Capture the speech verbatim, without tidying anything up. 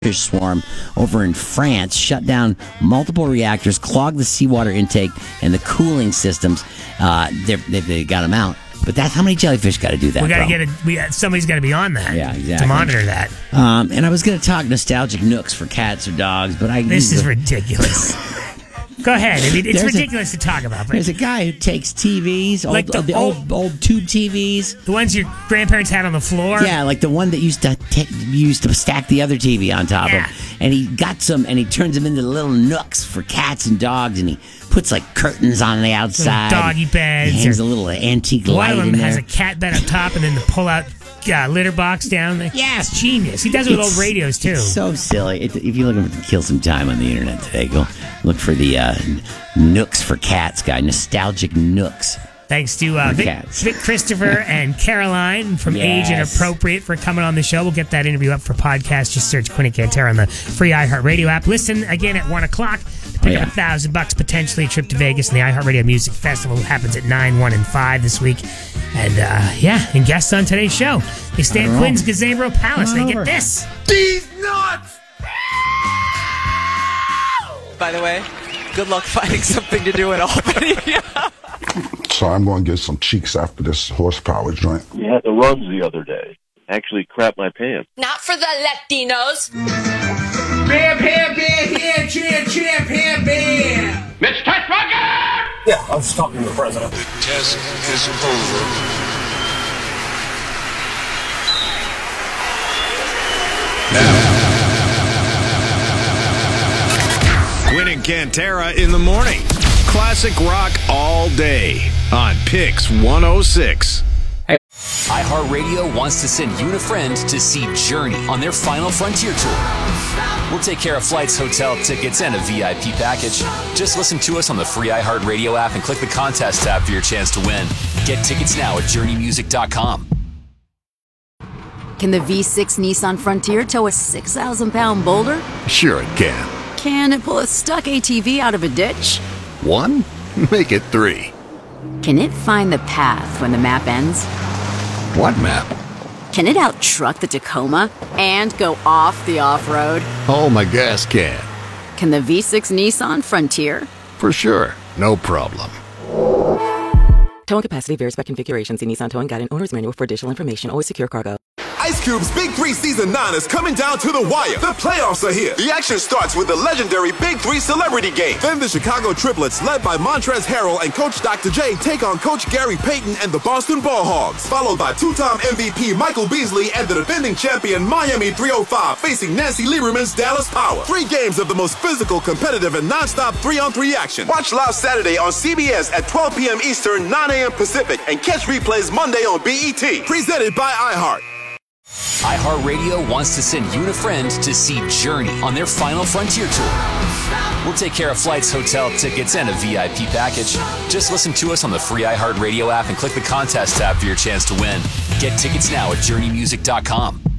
fish swarm over in France shut down multiple reactors, clogged the seawater intake and the cooling systems. Uh, they've, they got them out. But that's how many jellyfish got to do that. We got to get it. We, somebody's got to be on that. Yeah, exactly. To monitor that. Um, and I was going to talk nostalgic nooks for cats or dogs, but I this is to... ridiculous. Go ahead. I mean, it's there's ridiculous a, to talk about. But there's a guy who takes T Vs, old, like the, the old, old old tube T Vs, the ones your grandparents had on the floor. Yeah, like the one that used to t- used to stack the other T V on top yeah. of. And he got some, and he turns them into little nooks for cats and dogs, and he puts like curtains on the outside, little doggy beds. He hangs a little antique one light of them in there. has a cat bed up top, and then the pull out. Yeah, litter box down there. Yeah, it's genius. He does it with it's, old radios, too. It's so silly. It, if you're looking to kill some time on the internet today, go look for the uh, Nooks for Cats guy, Nostalgic Nooks. Thanks to uh, Vic, Vic Christopher and Caroline from yes. Age Inappropriate for coming on the show. We'll get that interview up for podcast. Just search Quinn and Cantera on the free iHeartRadio app. Listen again at one o'clock to pick oh, yeah. up a thousand bucks, potentially a trip to Vegas, and the iHeartRadio Music Festival happens at nine, one, and five this week. And, uh, yeah, and guests on today's show. They stay at Quinn's Gazebo Palace. They get this. These nuts! By the way, good luck finding something to do in Albany. So I'm going to get some cheeks after this horsepower joint. We had the runs the other day. Actually crapped my pants. Not for the Latinos. Bam, bam, bam, here, cheer, cheer, bam, bam. Mitch Teschmacher! Yeah, I was talking to the president. The test is over. Now. Quinn and Cantera in the morning. Classic rock all day on Pix one oh six. Hey. iHeartRadio wants to send you and a friend to see Journey on their Final Frontier tour. We'll take care of flights, hotel tickets, and a V I P package. Just listen to us on the free iHeartRadio app and click the contest tab for your chance to win. Get tickets now at journey music dot com. Can the V six Nissan Frontier tow a six thousand pound boulder? Sure it can. Can it pull a stuck A T V out of a ditch? One? Make it three. Can it find the path when the map ends? What map? Can it out-truck the Tacoma and go off the off-road? Oh, my gas can. Can the V six Nissan Frontier? For sure. No problem. Towing capacity varies by configuration. See Nissan Towing Guide and Owner's Manual for additional information. Always secure cargo. Ice Cube's Big Three Season nine is coming down to the wire. The playoffs are here. The action starts with the legendary Big Three Celebrity Game. Then the Chicago Triplets, led by Montrezl Harrell and Coach Doctor J, take on Coach Gary Payton and the Boston Ball Hogs. Followed by two-time M V P Michael Beasley and the defending champion Miami three oh five facing Nancy Lieberman's Dallas Power. Three games of the most physical, competitive, and non-stop three-on-three action. Watch live Saturday on C B S at twelve p.m. Eastern, nine a.m. Pacific, and catch replays Monday on B E T. Presented by iHeart. iHeartRadio wants to send you and a friend to see Journey on their Final Frontier tour. We'll take care of flights, hotel tickets, and a V I P package. Just listen to us on the free iHeartRadio app and click the contest tab for your chance to win. Get tickets now at journey music dot com.